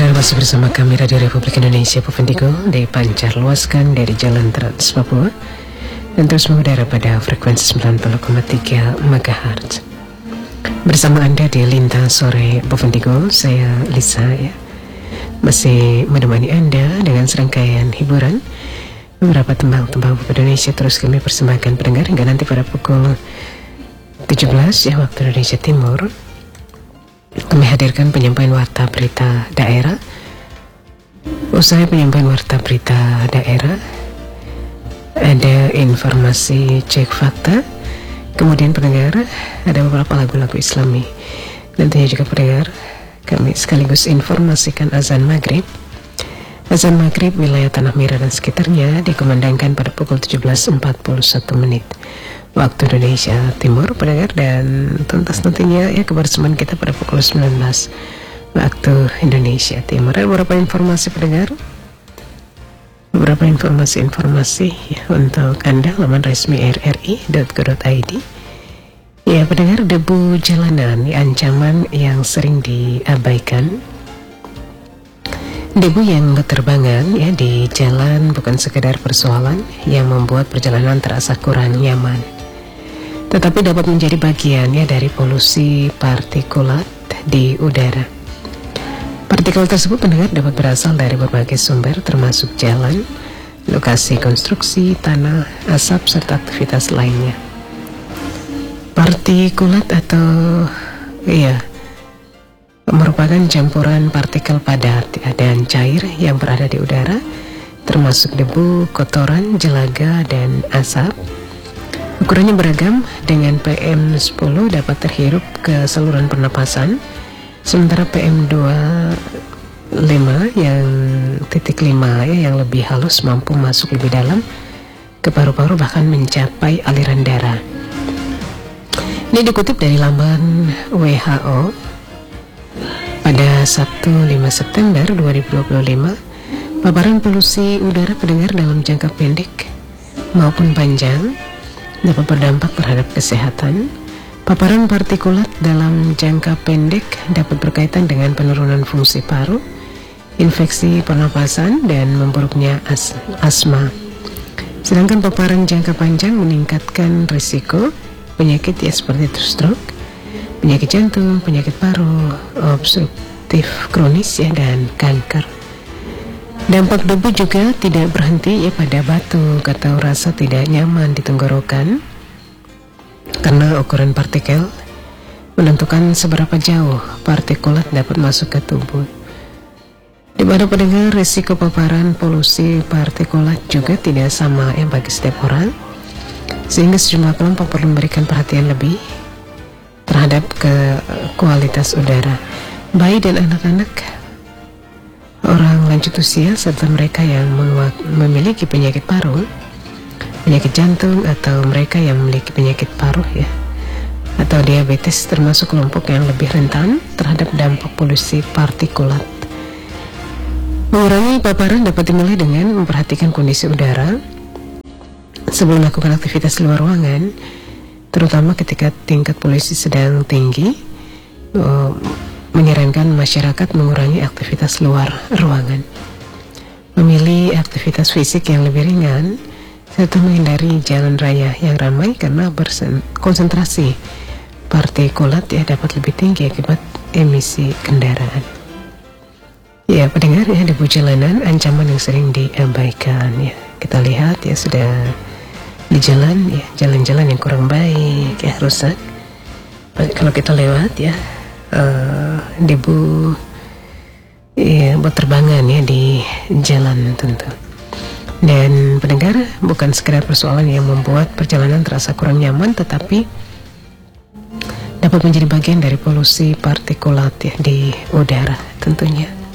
Saudara masih bersama kami Radio Republik Indonesia Povendigo dipancar luaskan dari Jalan Trans Papua dan terus mengudara pada frekuensi 90,3 MHz. Bersama Anda di Lintang Sore Povendigo, saya Lisa ya. Masih menemani Anda dengan serangkaian hiburan. Beberapa tembang-tembang pop Indonesia terus kami persembahkan pendengar hingga nanti pada pukul 17 ya waktu Indonesia Timur. Kami hadirkan penyampaian warta berita daerah. Usai penyampaian warta berita daerah, ada informasi cek fakta. Kemudian pendengar, ada beberapa lagu-lagu Islami. Nantinya juga pendengar, kami sekaligus informasikan azan maghrib. Azan maghrib wilayah Tanah Merah dan sekitarnya dikumandangkan pada pukul 17.41 menit waktu Indonesia Timur pendengar, dan tuntas nantinya ya kebersamaan kita pada pukul 19 waktu Indonesia Timur. Ada beberapa informasi pendengar, beberapa informasi ya, untuk Anda laman resmi rri.go.id. Ya pendengar, debu jalanan ancaman yang sering diabaikan. Debu yang berterbangan ya di jalan bukan sekedar persoalan yang membuat perjalanan terasa kurang nyaman, tetapi dapat menjadi bagian ya dari polusi partikulat di udara. Partikel tersebut pendengar dapat berasal dari berbagai sumber termasuk jalan, lokasi konstruksi, tanah, asap, serta aktivitas lainnya. Partikulat atau merupakan campuran partikel padat dan cair yang berada di udara, termasuk debu, kotoran, jelaga, dan asap. Ukurannya beragam, dengan PM10 dapat terhirup ke saluran pernapasan, sementara PM2,5 yang titik 5 yang lebih halus mampu masuk lebih dalam ke paru-paru bahkan mencapai aliran darah. Ini dikutip dari laman WHO pada Sabtu 5 September 2025. Paparan polusi udara pendengar dalam jangka pendek maupun panjang dapat berdampak terhadap kesehatan. Paparan partikulat dalam jangka pendek dapat berkaitan dengan penurunan fungsi paru, infeksi pernapasan, dan memburuknya asma. Sedangkan paparan jangka panjang meningkatkan risiko penyakit ya seperti stroke, penyakit jantung, penyakit paru, obstruktif kronis ya, dan kanker. Dampak debu juga tidak berhenti ya pada batuk atau rasa tidak nyaman di tenggorokan, karena ukuran partikel menentukan seberapa jauh partikulat dapat masuk ke tubuh. Di mana pendengar, risiko paparan polusi partikulat juga tidak sama ya bagi setiap orang, sehingga sejumlah kelompok perlu memberikan perhatian lebih terhadap kualitas udara. Bayi dan anak-anak, orang lanjut usia, serta mereka yang memiliki penyakit paru, penyakit jantung, atau mereka yang memiliki penyakit paru ya, atau diabetes, termasuk kelompok yang lebih rentan terhadap dampak polusi partikulat. Mengurangi paparan dapat dimulai dengan memperhatikan kondisi udara sebelum melakukan aktivitas luar ruangan, terutama ketika tingkat polusi sedang tinggi. Menyarankan masyarakat mengurangi aktivitas luar ruangan, memilih aktivitas fisik yang lebih ringan, serta menghindari jalan raya yang ramai karena konsentrasi partikulat ya dapat lebih tinggi akibat emisi kendaraan. Ya pendengar ya, debu jalanan ancaman yang sering diabaikan ya. Kita lihat ya, sudah di jalan ya, jalan-jalan yang kurang baik ya, rusak. Kalau kita lewat ya, debu ya berterbangan ya di jalan tentu. Dan pendengar, bukan sekedar persoalan yang membuat perjalanan terasa kurang nyaman, tetapi dapat menjadi bagian dari polusi partikulat ya di udara tentunya.